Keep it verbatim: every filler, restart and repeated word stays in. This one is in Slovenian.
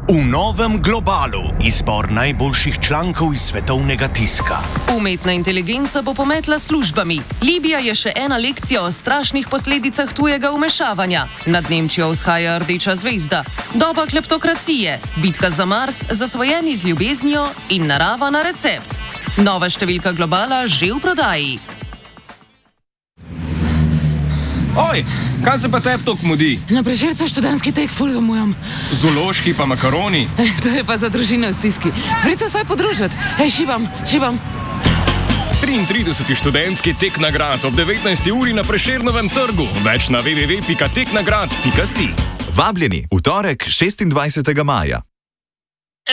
V novem globalu izbor najboljših člankov iz svetovnega tiska. Umetna inteligenca bo pometla službami. Libija je še ena lekcija o strašnih posledicah tujega vmešavanja. Nad Nemčijo vzhaja rdeča zvezda. Doba kleptokracije, bitka za Mars, zasvojeni z ljubeznijo in narava na recept. Nova številka globala že v prodaji. Oj, kaj se pa tebi toliko mudi? Na Prešercu študentski tek ful zamujam. Zoološki pa makaroni? E, to je pa za družino v stiski. Pridite vsaj podružiti. Hej, šibam, šibam. triintrideseti študentski tek nagrad ob devetnajsti uri na Prešernovem trgu. Več na w w w pika tek nagrad pika si. Vabljeni v torek šestindvajsetega maja.